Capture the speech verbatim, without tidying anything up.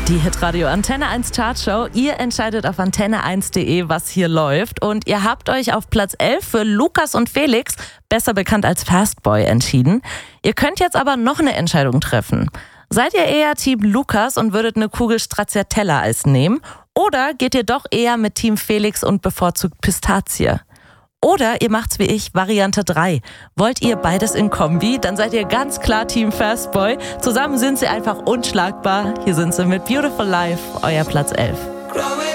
Die Hitradio Antenne eins Chartshow. Ihr entscheidet auf antenne eins punkt de, was hier läuft. Und ihr habt euch auf Platz elf für Lukas und Felix, besser bekannt als Fastboy, entschieden. Ihr könnt jetzt aber noch eine Entscheidung treffen. Seid ihr eher Team Lukas und würdet eine Kugel Stracciatella-Eis nehmen? Oder geht ihr doch eher mit Team Felix und bevorzugt Pistazie? Oder ihr macht's wie ich, Variante drei. Wollt ihr beides in Kombi? Dann seid ihr ganz klar Team Fastboy. Zusammen sind sie einfach unschlagbar. Hier sind sie mit Beautiful Life, euer Platz elf.